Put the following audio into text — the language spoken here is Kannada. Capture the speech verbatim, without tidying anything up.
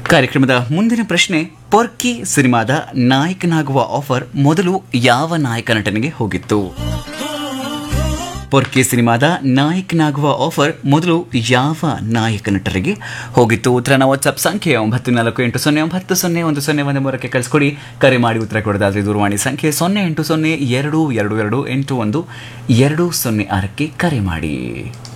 ಕಾರ್ಯಕ್ರಮದ ಮುಂದಿನ ಪ್ರಶ್ನೆ, ಪೊರ್ಕಿ ಸಿನಿಮಾದ ನಾಯಕನಾಗುವ ಆಫರ್ ಮೊದಲು ಯಾವ ನಾಯಕ ನಟನಿಗೆ ಹೋಗಿತ್ತು? ಪೊರ್ಕಿ ಸಿನಿಮಾದ ನಾಯಕನಾಗುವ ಆಫರ್ ಮೊದಲು ಯಾವ ನಾಯಕ ನಟರಿಗೆ ಹೋಗಿತ್ತು? ಉತ್ತರನ ವಾಟ್ಸ್ಆಪ್ ಸಂಖ್ಯೆ ಒಂಬತ್ತು ನಾಲ್ಕು ಎಂಟು ಸೊನ್ನೆ ಒಂಬತ್ತು ಸೊನ್ನೆ ಒಂದು ಸೊನ್ನೆ ಒಂದು ಮೂರಕ್ಕೆ ಕಳಿಸ್ಕೊಡಿ. ಕರೆ ಮಾಡಿ ಉತ್ತರ ಕೊಡೋದಾದ್ರೆ ದೂರವಾಣಿ ಸಂಖ್ಯೆ ಸೊನ್ನೆ ಎಂಟು ಸೊನ್ನೆ ಎರಡು ಎರಡು ಎರಡು ಎಂಟು ಒಂದು ಎರಡು ಸೊನ್ನೆ ಆರಕ್ಕೆ ಕರೆ ಮಾಡಿ.